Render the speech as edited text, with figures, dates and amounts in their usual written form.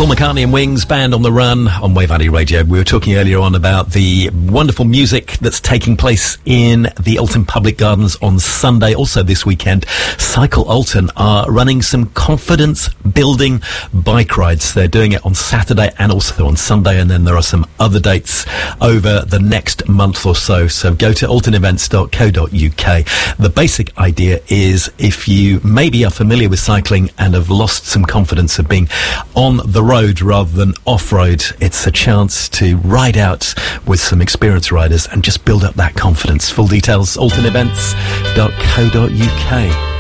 Paul McCartney and Wings, Band on the Run on Wave Valley Radio. We were talking earlier on about the wonderful music that's taking place in the Alton Public Gardens on Sunday. Also this weekend, Cycle Alton are running some confidence-building bike rides. They're doing it on Saturday and also on Sunday, and then there are some other dates over the next month or so. So go to altonevents.co.uk. The basic idea is if you maybe are familiar with cycling and have lost some confidence of being on the road rather than off-road, it's a chance to ride out with some experienced riders and just build up that confidence. Full details, altonevents.co.uk.